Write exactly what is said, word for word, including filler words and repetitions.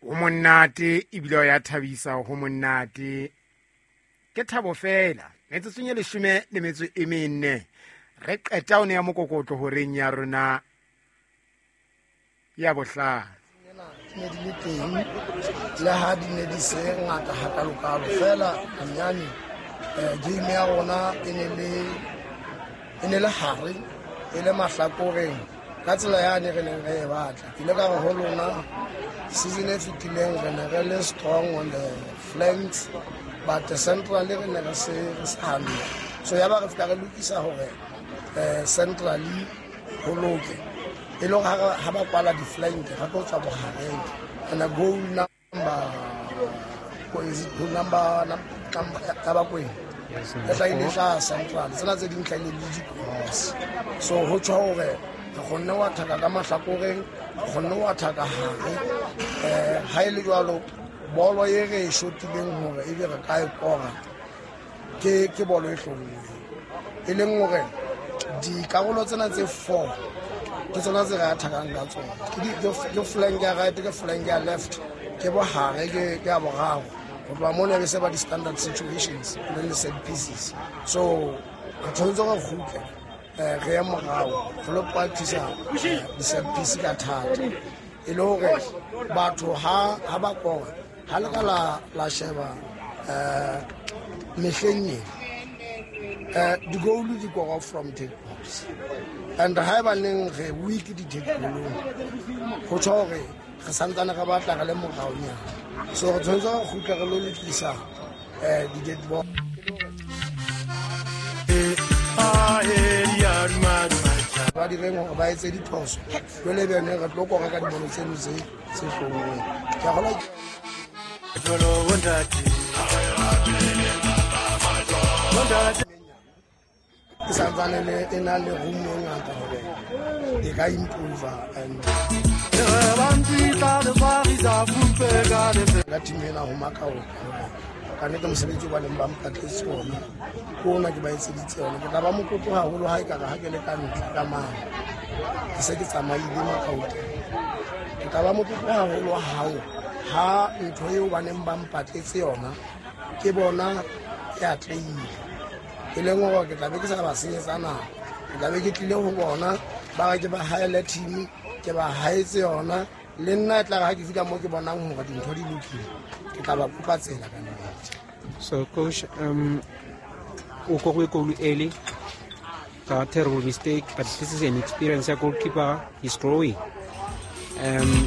ho monate ebile ya thabisa ho monate ke thabo fela metsotso e leshome le metso e mene re qeta o ne ya mokokotlo ho reng ya rona ya bohlano ne di le teng le ha di ne di se ngata hakalokalo fela nyane game ya rona e ne le e ne le hare e le mahlakoreng ka tsela yane re ne re e batla ke le ka re ho lona season e fitileng re ne re le strong on the flanks but the central re ne re se re se hantle so ya ba re fika re lokisa hore eh centrally ho loke e lo ha ba kwala di flank ga go tswa bohareng and a goal number ko is it goal number number taba ko e tla ile tla central tsena tse ding tlile le di cross so ho tswa hore re khonne wa thaka ka mahlakoreng re khonne wa thaka hare eh ha ile jwalo bolo ye re shotileng hore e be re ka e kora ke ke bolo e hlongwe e leng hore di karolo tsena tse four ke tsona tse re athakang ka tsona ke flank ya right ke flank ya left ke bo hare ke ya boraro go ba mona be se ba di standard situations le le set pieces so re tshwanetse go khutle eh re ya morao go lo practice di set piece ka thata e le hore batho ha ha ba kora ha le ka la la sheba eh mehleng eh di goal di go from take balls and ha ba neng re week di take goal go tsore re santsana ka batla ga le morao nya so re tshwanetse go khutla re lo le tlisa eh di dead ball ba di reng go ba etse di phoso le le bene re tlo go ka di bolo tseno se se hlongwe ke gola Jolo wondati wondati sanzane le ena le rumo ngata hore e ka improve and bandita le farisa fumpega le ka timela ho makao ka ne ka mosebetsi wa leng ba mpatle tsona kona ke ba etse ditsela ke ba mokoko haholo ha e ka ga ke le ka ntla ka mang ke se ke tsamaile makao ke ka ba mokoko haholo hao ha ntho eo ba neng ba mpatletse yona ke bona ya tleile e leng gore ke tla be ke sa ba senyetsana ke tla be ke tlile ho bona ba ga ke ba haele team ke ba haetse yona le nna tla ga ke fika mo ke bonang hore dintho di lokile ke tla ba kopa tsela ka nna. So coach, um o go go go early a terrible mistake, but this is an experience a goalkeeper is growing. um